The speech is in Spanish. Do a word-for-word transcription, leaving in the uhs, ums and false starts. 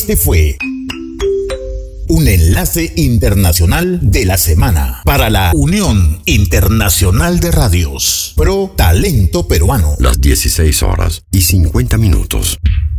Este fue un enlace internacional de la semana para la Unión Internacional de Radios Pro Talento Peruano. Las dieciséis horas y cincuenta minutos.